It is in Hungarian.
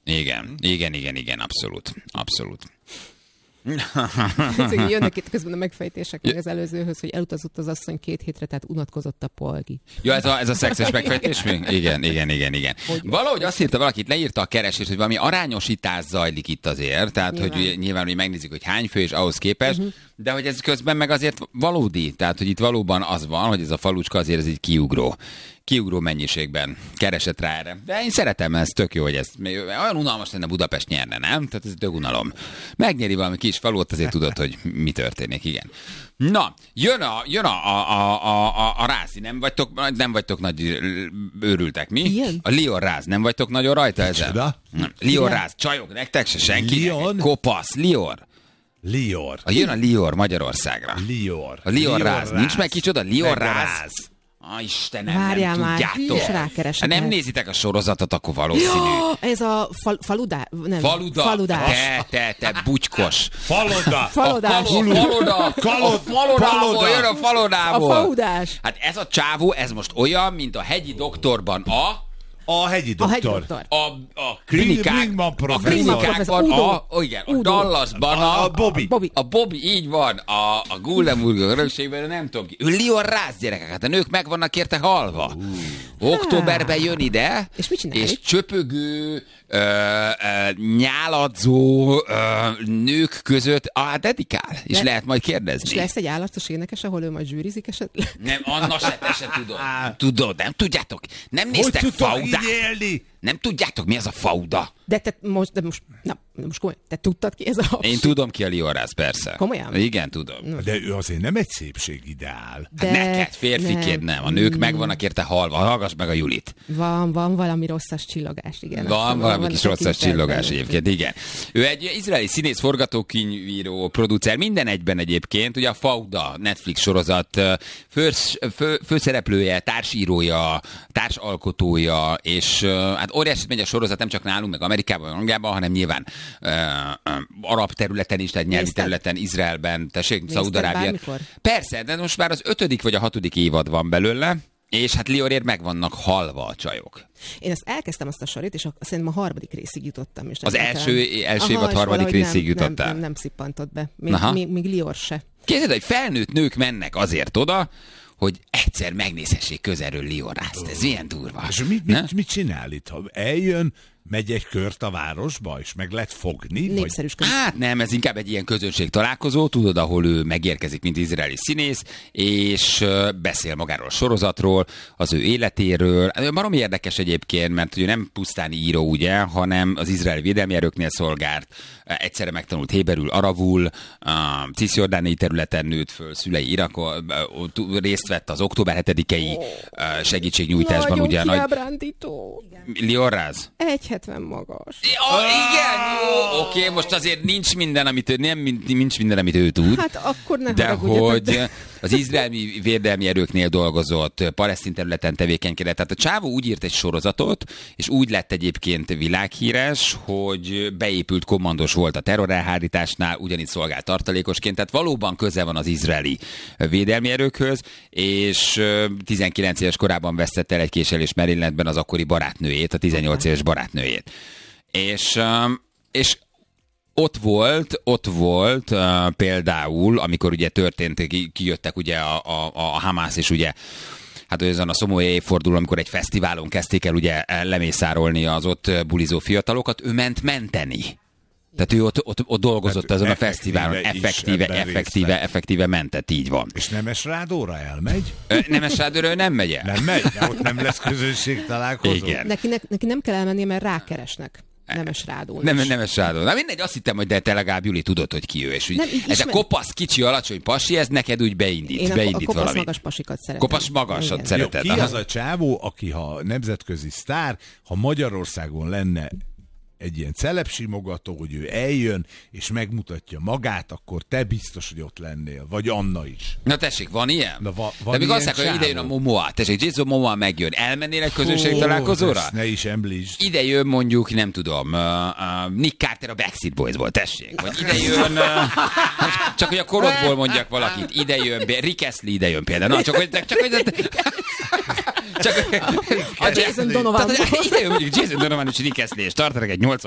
Igen, abszolút. Jönnek itt közben a megfejtések meg az előzőhöz, hogy elutazott az asszony 2 hétre, tehát unatkozott a polgi. Ja, ez a szexes megfejtés még? Igen. Valahogy azt írta valakit, leírta a keresést, hogy valami arányosítás zajlik itt azért, tehát hogy nyilván megnézzük, hogy hány fő és ahhoz képest, de hogy ez közben meg azért valódi, tehát hogy itt valóban az van, hogy ez a falucska azért ez egy kiugró mennyiségben keresett rá erre. De én szeretem ezt, tök jó, hogy ez olyan unalmas lenne Budapest nyerne, nem? Tehát ez tök unalom. Megnyeri valami kis falut, azért tudod, hogy mi történik, igen. Na, jön a Rázi, nem vagytok nagy őrültek, mi? Igen? A Lior Ráz, nem vagytok nagyon rajta ezen? Lior Ráz, csajok, nektek se senki? Kopasz, Lior. Jön a Lior Magyarországra. A Lior Ráz. Nincs meg kicsoda? Lior Ráz. Istenem, várjál nem már, tudjátok. Ha nem nézitek a sorozatot, akkor valószínű. Ja, ez a Faluda. Te bugykos. Falodás. Falodából jön a falodából. A faudás. Hát ez a csávó, ez most olyan, mint a Hegyi Doktorban A hegyi doktor. A klinikákban, a Dallasban a Bobby, így van, a Guldenburg örökségben, nem tudom ki. Ő Lior Ráz, gyerekek, hát a nők meg vannak érte halva. Októberben jön ide, és csöpögő, nyáladzó nők között dedikál, és lehet majd kérdezni. És lesz egy állatos énekes, ahol ő majd zsűrizik esetleg? Nem, Anna se tudod. Nem tudjátok, nem néztek Faudát. Nem tudjátok, mi az a Fauda? De most komolyan, te tudtad ki ez a... Én tudom ki a Lior Ráz, persze. Komolyan? Igen, tudom. De ő azért nem egy szépségideál. Hát neked, férfiként nem. A nők meg vannak érte halva. Hallgass meg a Julit. Van valami rosszas csillogás, igen. Van valami kis rosszas csillogás egyébként, igen. Ő egy izraeli színész, forgatókönyvíró, producer, minden egyben egyébként. Ugye a Fauda Netflix sorozat főszereplője, társírója, társalkotója, és hát óriásit megy a sorozat, nem csak nálunk, meg Amerikában, Angliában, hanem nyilván arab területen is, tehát nyelvi területen, Izraelben, Szaúd-Arábia. Persze, de most már az 5. vagy a 6. évad van belőle, és hát Liorért meg vannak halva a csajok. Én ezt elkezdtem azt a sorét, és szerintem a 3. részig jutottam. És az első évad 3. részig jutottál? Nem szippantott be. Még Lior se. Képzeld, hogy felnőtt nők mennek azért oda, hogy egyszer megnézhessék közelről Lior Rázt. Ez milyen durva. És mit csinál itt? Ha eljön, megy egy kört a városba, és meg lehet fogni? Népszerűsködik. Hát nem, ez inkább egy ilyen közönség találkozó, tudod, ahol ő megérkezik, mint izraeli színész, és beszél magáról a sorozatról, az ő életéről. Baromi érdekes egyébként, mert ő nem pusztán író, ugye, hanem az izraeli védelmi erőknél szolgált, egyszerre megtanult héberül, arabul, cisjordániai területen nőtt föl, szülei Irakon, részt vett az október 7-i segítségnyújtásban. Nagyon kiábrándító. Lior Ráz? 1,70 magas. Igen, jó, oké, most azért nincs minden, amit ő tud. Hát akkor ne de haragudjatok. hogy az izraeli védelmi erőknél dolgozott, palesztin területen tevékenykedett. Tehát a csávó úgy írt egy sorozatot, és úgy lett egyébként világhíres, hogy beépült kommandós volt a terrorelhárításnál, ugyanígy szolgált tartalékosként, tehát valóban köze van az izraeli védelmi erőkhöz, és 19 éves korában vesztette el egy késelés Marylandben az akkori barátnőjét, a 18 éves barátnőjét. És ott volt például, amikor ugye történt, kijöttek ugye a Hamász, és ugye hát ezen a szomorú évfordulón, amikor egy fesztiválon kezdték el ugye lemészárolni az ott bulizó fiatalokat, ő ment menteni. Tehát ő ott dolgozott ezen a fesztiválon, effektíve mentett, így van. És Nemes Rádóra elmegy? Nemes Rádóra nem megy el. Nem megy? De ott nem lesz közönség találkozó? Igen. Neki nem kell elmennie, mert rákeresnek. Nemes Rádón. Nemes Rádón. Na mindegy, azt hittem, hogy de te legalább, Juli, tudod, hogy ki ő. És ez a kopasz, kicsi, alacsony pasi, ez neked úgy beindít valami. Én a kopasz magas pasikat szeretem. Kopasz magasat szereted. Ki az a csávó, aki ha nemzetközi sztár, ha Magyarországon lenne egy ilyen celebsimogató, hogy ő eljön, és megmutatja magát, akkor te biztos, hogy ott lennél. Vagy Anna is. Na tessék, van ilyen? Van de még azt mondják, hogy ide jön a Momoa. Tessék, Jason Momoa megjön. Elmennél egy közönség találkozóra? Ne is említsd. Ide jön mondjuk, nem tudom, Nick Carter a Backstreet Boysból, tessék. Vagy ide jön, csak hogy a korodból mondjak valakit. Ide jön, Rick Astley ide jön például. Na, csak hogy a Jason Donovan. Ide jön mondjuk Jason Donovan és Rick Astley, és tartanak egy 80